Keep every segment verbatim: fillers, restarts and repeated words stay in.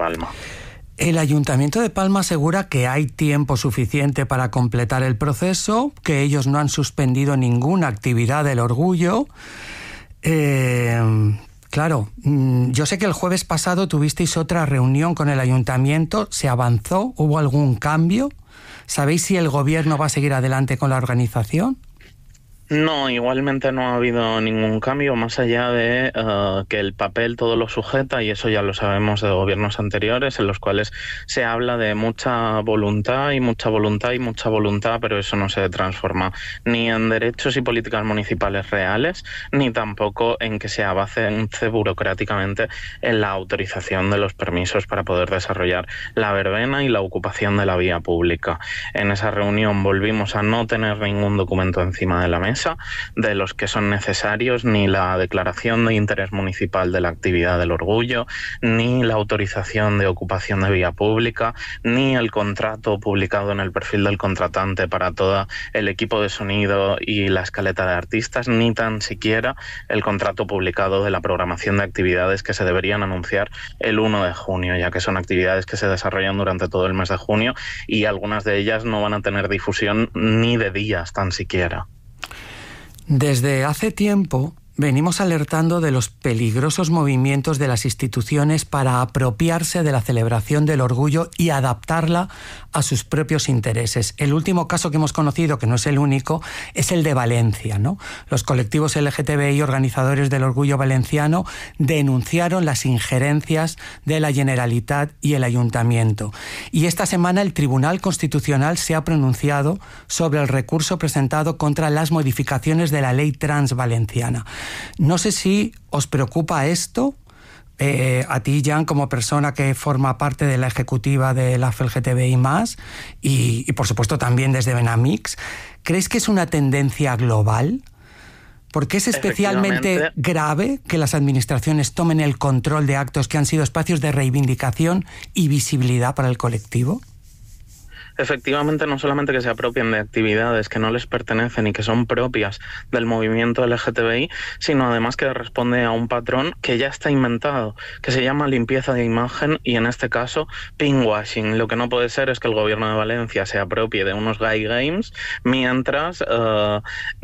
Palma. El Ayuntamiento de Palma asegura que hay tiempo suficiente para completar el proceso, que ellos no han suspendido ninguna actividad del orgullo. Eh, claro, yo sé que el jueves pasado tuvisteis otra reunión con el Ayuntamiento. ¿Se avanzó? ¿Hubo algún cambio? ¿Sabéis si el gobierno va a seguir adelante con la organización? No, igualmente no ha habido ningún cambio más allá de uh, que el papel todo lo sujeta, y eso ya lo sabemos de gobiernos anteriores, en los cuales se habla de mucha voluntad y mucha voluntad y mucha voluntad, pero eso no se transforma ni en derechos y políticas municipales reales, ni tampoco en que se avance burocráticamente en la autorización de los permisos para poder desarrollar la verbena y la ocupación de la vía pública. En esa reunión volvimos a no tener ningún documento encima de la mesa de los que son necesarios, ni la declaración de interés municipal de la actividad del orgullo, ni la autorización de ocupación de vía pública, ni el contrato publicado en el perfil del contratante para todo el equipo de sonido y la escaleta de artistas, ni tan siquiera el contrato publicado de la programación de actividades que se deberían anunciar el uno de junio, ya que son actividades que se desarrollan durante todo el mes de junio y algunas de ellas no van a tener difusión ni de días tan siquiera. Desde hace tiempo venimos alertando de los peligrosos movimientos de las instituciones para apropiarse de la celebración del orgullo y adaptarla a sus propios intereses. El último caso que hemos conocido, que no es el único, es el de Valencia, ¿no? Los colectivos L G T B I organizadores del orgullo valenciano denunciaron las injerencias de la Generalitat y el Ayuntamiento. Y esta semana el Tribunal Constitucional se ha pronunciado sobre el recurso presentado contra las modificaciones de la ley trans valenciana. No sé si os preocupa esto, eh, a ti, Jan, como persona que forma parte de la ejecutiva de la L G T B I más, y, y por supuesto también desde Benamix. ¿Crees que es una tendencia global? Porque es especialmente grave que las administraciones tomen el control de actos que han sido espacios de reivindicación y visibilidad para el colectivo. Efectivamente, no solamente que se apropien de actividades que no les pertenecen y que son propias del movimiento L G T B I, sino además que responde a un patrón que ya está inventado, que se llama limpieza de imagen y en este caso pinkwashing. Lo que no puede ser es que el gobierno de Valencia se apropie de unos gay games mientras uh,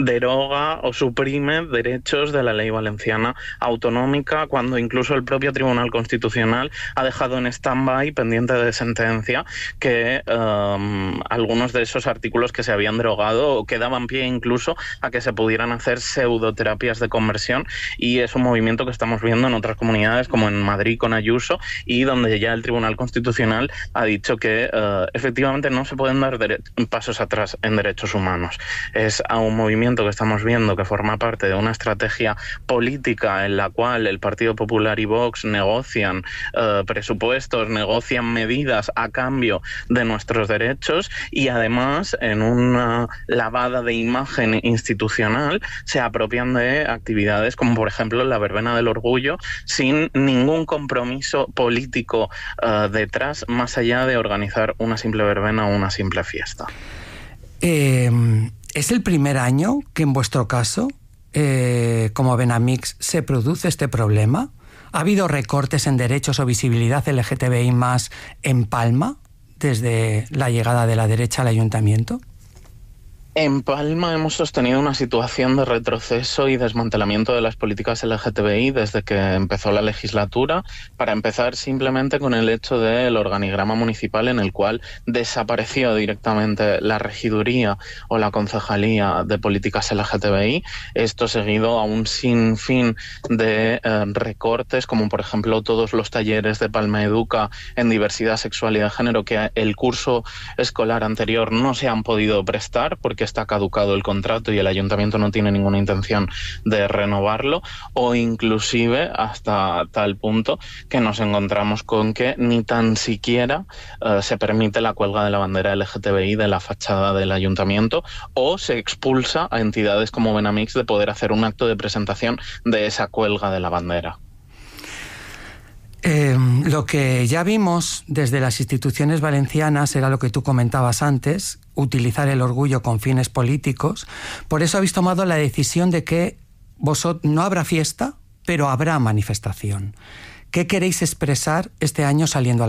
deroga o suprime derechos de la ley valenciana autonómica, cuando incluso el propio Tribunal Constitucional ha dejado en stand-by, pendiente de sentencia, que uh, algunos de esos artículos que se habían derogado o que daban pie incluso a que se pudieran hacer pseudoterapias de conversión, y es un movimiento que estamos viendo en otras comunidades como en Madrid con Ayuso, y donde ya el Tribunal Constitucional ha dicho que uh, efectivamente no se pueden dar dere- pasos atrás en derechos humanos. Es a un movimiento que estamos viendo que forma parte de una estrategia política en la cual el Partido Popular y Vox negocian uh, presupuestos, negocian medidas a cambio de nuestros derechos, y además en una lavada de imagen institucional se apropian de actividades como por ejemplo la verbena del orgullo sin ningún compromiso político uh, detrás, más allá de organizar una simple verbena o una simple fiesta. Eh, ¿Es el primer año que en vuestro caso, eh, como Benamix, se produce este problema? ¿Ha habido recortes en derechos o visibilidad L G T B I más en Palma desde la llegada de la derecha al ayuntamiento? En Palma hemos sostenido una situación de retroceso y desmantelamiento de las políticas L G T B I desde que empezó la legislatura, para empezar simplemente con el hecho del organigrama municipal, en el cual desapareció directamente la regiduría o la concejalía de políticas L G T B I. Esto seguido a un sinfín de eh, recortes, como por ejemplo todos los talleres de Palma Educa en diversidad sexual y de género que el curso escolar anterior no se han podido prestar porque que está caducado el contrato y el ayuntamiento no tiene ninguna intención de renovarlo, o inclusive hasta tal punto que nos encontramos con que ni tan siquiera uh, se permite la cuelga de la bandera L G T B I de la fachada del ayuntamiento, o se expulsa a entidades como Benamix de poder hacer un acto de presentación de esa cuelga de la bandera. Eh, lo que ya vimos desde las instituciones valencianas era lo que tú comentabas antes, utilizar el orgullo con fines políticos. Por eso habéis tomado la decisión de que vosotros no habrá fiesta, pero habrá manifestación. ¿Qué queréis expresar este año saliendo a la